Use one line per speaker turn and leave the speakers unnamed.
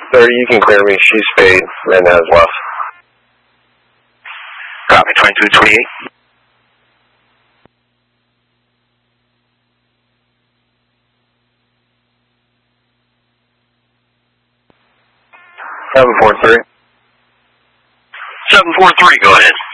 Sir, you can clear me. She's spayed and has left.
Copy, 2228.
Seven four three.
743, go ahead.